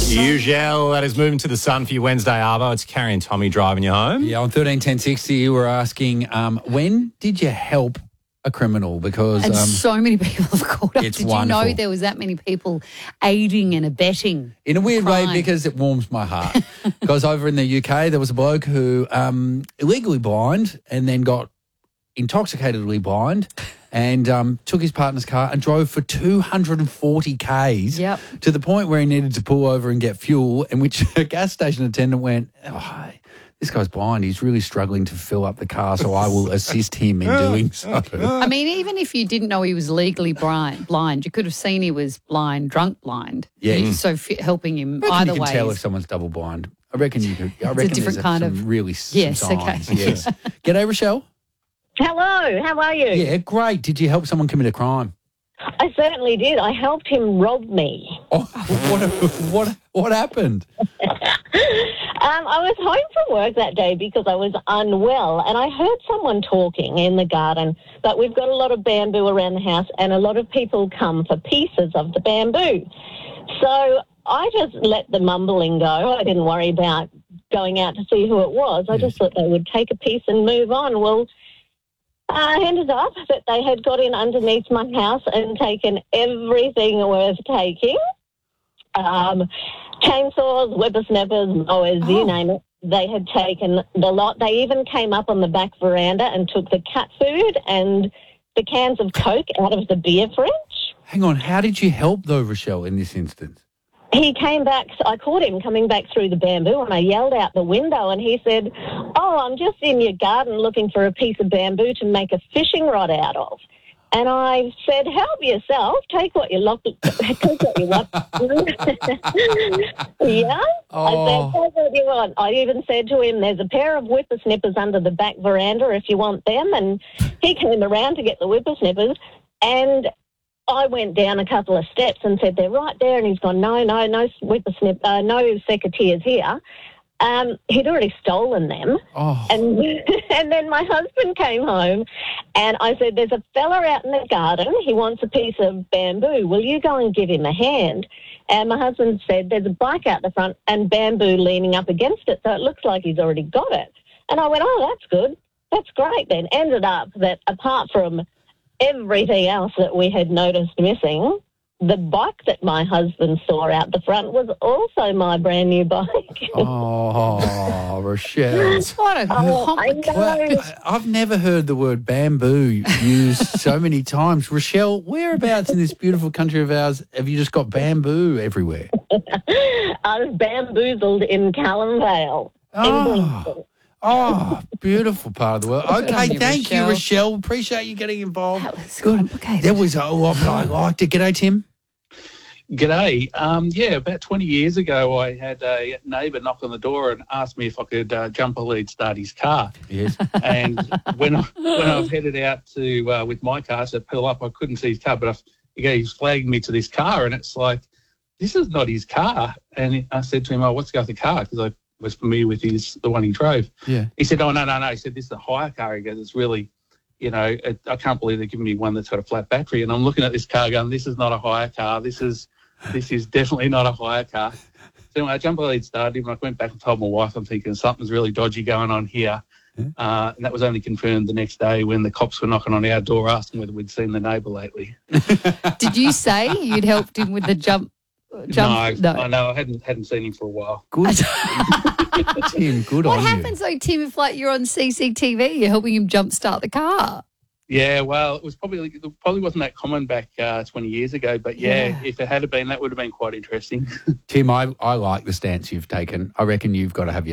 Ugel, that is moving to the sun for your Wednesday, Arvo. It's Carrie and Tommy driving you home. Yeah, on 131060, you were asking, when did you help a criminal? Because And so many people have called up. it's Did wonderful. you know there was that many people aiding and abetting? in a weird way, crime? because it warms my heart. Because over in the UK, there was a bloke who illegally blind and then got intoxicatedly blind and took his partner's car and drove for 240 Ks Yep. to the point where he needed to pull over and get fuel, in which a gas station attendant went, "Oh, this guy's blind. He's really struggling to fill up the car, so I will assist him in doing so." I mean, even if you didn't know he was legally blind, you could have seen he was blind, drunk blind. Yeah. So helping him I reckon either you can way. tell if someone's double blind. I reckon you could. I reckon different there's kind some of- really Yes, some okay. signs. Yes. G'day, Rochelle. Hello, how are you? Yeah, great. Did you help someone commit a crime? I certainly did. I helped him rob me. Oh, what happened? I was home from work that day because I was unwell, and I heard someone talking in the garden. But we've got a lot of bamboo around the house, and a lot of people come for pieces of the bamboo. So I just let the mumbling go. I didn't worry about going out to see who it was. I just thought they would take a piece and move on. Well, I ended up that they had got in underneath my house and taken everything worth taking. Chainsaws, whippersnappers, mowers, you name it. They had taken the lot. They even came up on the back veranda and took the cat food and the cans of Coke out of the beer fridge. Hang on. How did you help, though, Rochelle, in this instance? He came back, I caught him coming back through the bamboo, and I yelled out the window, and he said, "Oh, I'm just in your garden looking for a piece of bamboo to make a fishing rod out of." And I said, "Help yourself, take what you want." Yeah? I said, "Take what you want." I even said to him, "There's a pair of whippersnippers under the back veranda if you want them." And he came around to get the whippersnippers, and I went down a couple of steps and said, "They're right there." And he's gone, no whippersnip, no secateurs here. He'd already stolen them. Oh. And then my husband came home and I said, "There's a fella out in the garden. He wants a piece of bamboo. Will you go and give him a hand?" And my husband said, "There's a bike out the front and bamboo leaning up against it, so it looks like he's already got it." And I went, "Oh, that's good. That's great then." Ended up that apart from everything else that we had noticed missing, the bike that my husband saw out the front was also my brand new bike. Oh, Rochelle. What a I complicated... know. I've never heard the word bamboo used so many times. Rochelle, whereabouts in this beautiful country of ours have you just got bamboo everywhere? I was bamboozled in Callum Vale. Oh, beautiful part of the world. on Okay, you, thank you, Rochelle. Rochelle. Appreciate you getting involved. That was Good. complicated. That was, I liked it. G'day, Tim. G'day. About 20 years ago, I had a neighbour knock on the door and ask me if I could jump a lead start his car. Yes. And when I was headed out to with my car to pull up, I couldn't see his car, but he's flagging me to this car, and it's like, this is not his car. And I said to him, "Oh, what's going with the car?" Because I was familiar with the one he drove. Yeah. He said, "Oh, no." He said, "This is a hire car." He goes, "It's really, I can't believe they're giving me one that's got a flat battery." And I'm looking at this car going, "This is not a hire car. This is definitely not a hire car." So anyway, I jumped a lead started him, and I went back and told my wife, I'm thinking something's really dodgy going on here. And that was only confirmed the next day when the cops were knocking on our door asking whether we'd seen the neighbour lately. Did you say you'd helped him with the jump? No, I hadn't seen him for a while. Good. Tim, good What on you. happens though, Tim, if you're on CCTV, you're helping him jumpstart the car? Yeah, well, it probably wasn't that common back 20 years ago, but if it had been, that would have been quite interesting. Tim, I like the stance you've taken. I reckon you've got to have your